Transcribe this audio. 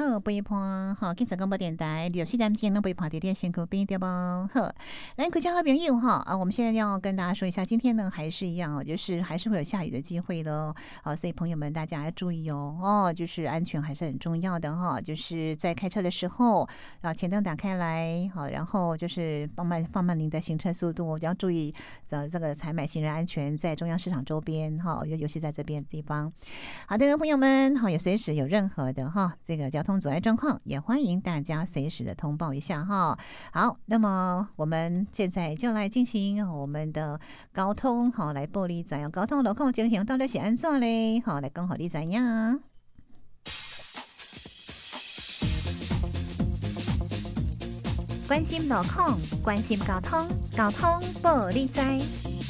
好，陪伴哈，警察广播电台64点钟能陪伴在你的身躯边对不？好，来，各位好朋友哈啊，我们现在要跟大家说一下，今天呢还是一样哦，就是还是会有下雨的机会的啊，所以朋友们大家要注意哦，就是安全还是很重要的哈，就是在开车的时候啊，前灯打开来好，然后就是放慢您的行车速度，要注意这个采买行人安全，在中央市场周边哈，尤其在这边的地方。好的，朋友们好，也随时有任何的这个交通阻碍状况，也欢迎大家随时的通报一下哈。好，那么我们现在就来进行我们的交通好，来报你知样交通路况情形到底是安怎嘞？好，来讲好你知样。关心路况，关心交通，交通报你知。